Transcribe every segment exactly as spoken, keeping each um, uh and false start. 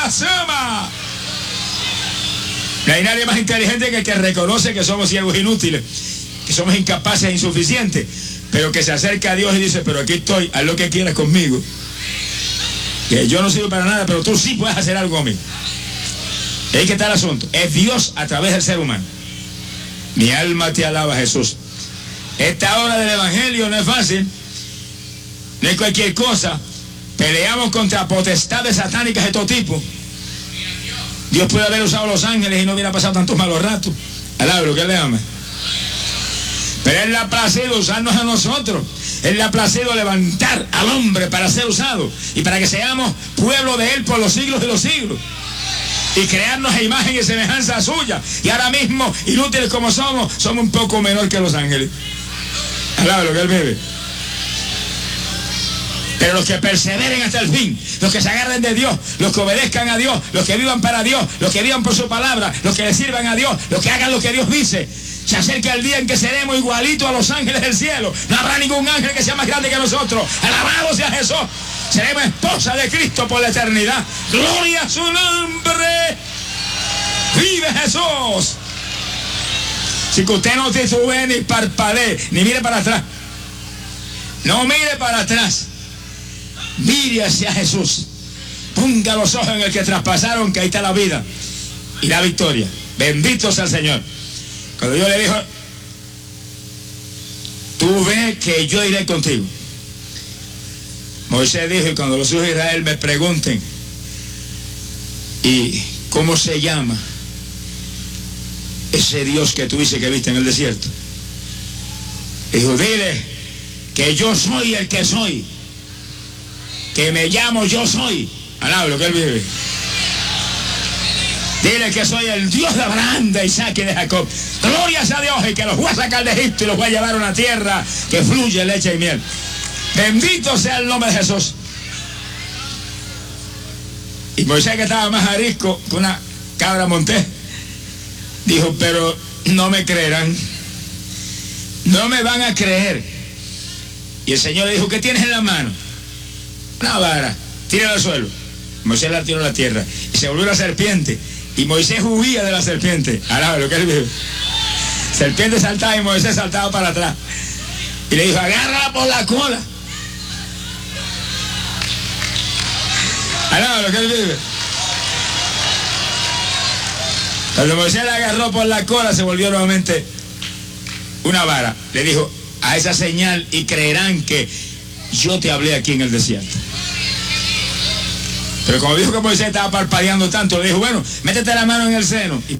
gloria suma. No hay nadie más inteligente que el que reconoce que somos siervos inútiles, que somos incapaces e insuficientes, pero que se acerca a Dios y dice, pero aquí estoy, haz lo que quieras conmigo. Que yo no sirvo para nada, pero tú sí puedes hacer algo conmigo. Ahí que está el asunto. Es Dios a través del ser humano. Mi alma te alaba, Jesús. Esta hora del evangelio no es fácil, no es cualquier cosa. Peleamos contra potestades satánicas de todo tipo. Dios puede haber usado los ángeles y no hubiera pasado tantos malos ratos. Alaba lo que Él le ama. Pero Él le ha placido usarnos a nosotros. Él le ha placido levantar al hombre para ser usado y para que seamos pueblo de Él por los siglos de los siglos. Y crearnos a imagen y semejanza suya. Y ahora mismo, inútiles como somos, somos un poco menor que los ángeles. Alaba lo que Él vive. Pero los que perseveren hasta el fin, los que se agarren de Dios, los que obedezcan a Dios, los que vivan para Dios, los que vivan por su palabra, los que le sirvan a Dios, los que hagan lo que Dios dice, se acerca el día en que seremos igualitos a los ángeles del cielo. No habrá ningún ángel que sea más grande que nosotros. Alabado sea Jesús. Seremos esposa de Cristo por la eternidad. Gloria a su nombre. Vive Jesús. Si que usted no titubee ni parpadee, ni mire para atrás. No mire para atrás. Mire hacia Jesús. Ponga los ojos en el que traspasaron, que ahí está la vida y la victoria. Bendito sea el Señor. Cuando Dios le dijo, tú ve que yo iré contigo. Moisés dijo, y cuando los hijos de Israel me pregunten, ¿y cómo se llama ese Dios que tú dices que viste en el desierto? Dijo, dile que yo soy el que soy, que me llamo yo soy. Alaba lo que Él vive. Dile que soy el Dios de Abraham, de Isaac y de Jacob. Glorias a Dios, y que los voy a sacar de Egipto y los voy a llevar a una tierra que fluye leche y miel. Bendito sea el nombre de Jesús. Y Moisés, que estaba más arisco que una cabra montés, dijo, pero no me creerán, no me van a creer. Y el Señor le dijo, ¿qué tienes en la mano? Una vara, tírala al suelo. Moisés la tiró a la tierra y se volvió una serpiente. Y Moisés huía de la serpiente. Alaba lo que Él vive. Serpiente saltaba y Moisés saltaba para atrás. Y le dijo, agárrala por la cola. Alaba lo que Él vive. Cuando Moisés la agarró por la cola, se volvió nuevamente una vara. Le dijo, a esa señal y creerán que yo te hablé aquí en el desierto. Pero como dijo que Moisés estaba parpadeando tanto, le dijo, bueno, métete la mano en el seno. Y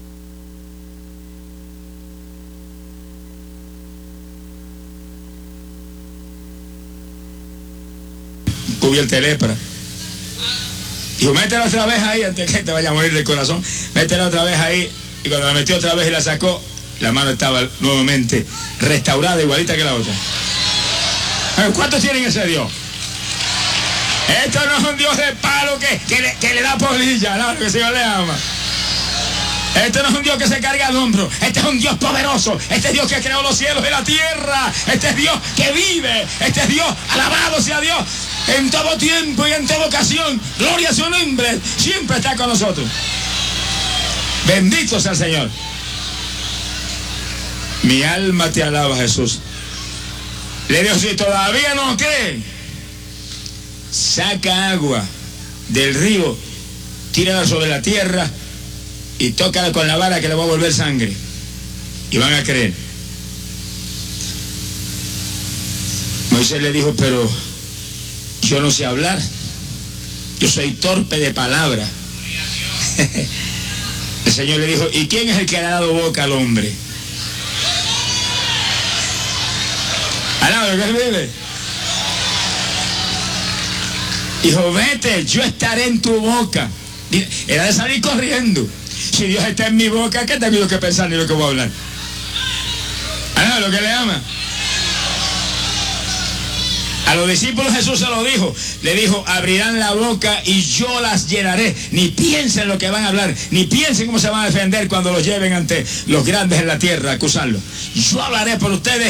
cubierta de lepra. Dijo, métela otra vez ahí antes que te vaya a morir del corazón. Métela otra vez ahí. Y cuando la metió otra vez y la sacó, la mano estaba nuevamente restaurada, igualita que la otra. ¿Cuántos tienen ese Dios? Esto no es un Dios de palo que, que, le, que le da polilla, no, que el Señor le ama. Este no es un Dios que se carga al hombro. Este es un Dios poderoso. Este es Dios que creó los cielos y la tierra. Este es Dios que vive. Este es Dios, alabado sea Dios, en todo tiempo y en toda ocasión. Gloria a su nombre. Siempre está con nosotros. Bendito sea el Señor. Mi alma te alaba, Jesús. Le dijo, si todavía no cree, saca agua del río, tírala sobre la tierra y tócala con la vara que le va a volver sangre. Y van a creer. Moisés le dijo, pero yo no sé hablar. Yo soy torpe de palabra. El Señor le dijo, ¿y quién es el que le ha dado boca al hombre? Alaba lo que Él vive. Dijo, vete, yo estaré en tu boca. Era de salir corriendo. Si Dios está en mi boca, ¿qué tengo que pensar ni lo que voy a hablar? Ah, no, lo que le ama. A los discípulos Jesús se lo dijo. Le dijo, abrirán la boca y yo las llenaré. Ni piensen lo que van a hablar, ni piensen cómo se van a defender cuando los lleven ante los grandes en la tierra a acusarlos. Yo hablaré por ustedes